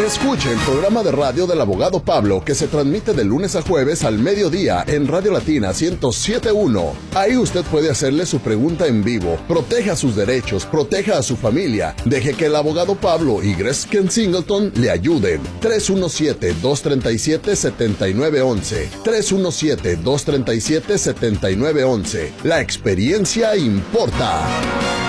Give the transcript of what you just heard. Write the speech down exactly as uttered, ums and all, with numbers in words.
Escuche el programa de radio del abogado Pablo, que se transmite de lunes a jueves al mediodía en Radio Latina ciento siete punto uno. Ahí usted puede hacerle su pregunta en vivo. Proteja sus derechos, proteja a su familia. Deje que el abogado Pablo y Gresken Singleton le ayuden. tres uno siete, dos tres siete, siete nueve uno uno. tres uno siete, dos tres siete, siete nueve uno uno. La experiencia importa.